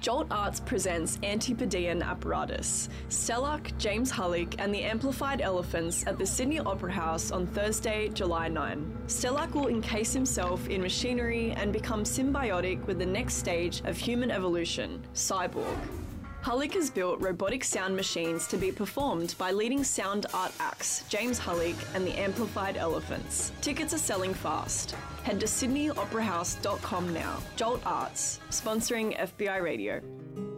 Jolt Arts presents Antipodean Apparatus, Stellark, James Hullick and the Amplified Elephants at the Sydney Opera House on Thursday, July 9. Stellark will encase himself in machinery and become symbiotic with the next stage of human evolution, cyborg. Hullick has built robotic sound machines to be performed by leading sound art acts James Hullick and the Amplified Elephants. Tickets are selling fast. Head to sydneyoperahouse.com now. Jolt Arts, sponsoring FBI Radio.